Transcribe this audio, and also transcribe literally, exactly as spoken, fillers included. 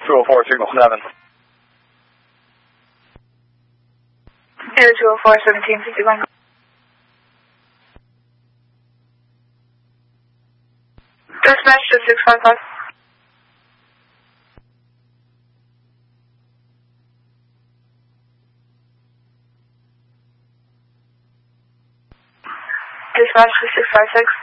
two oh four, signal seven. Air two oh four, seventeen fifty-one. Dispatch to six five five. Dispatch to six five six.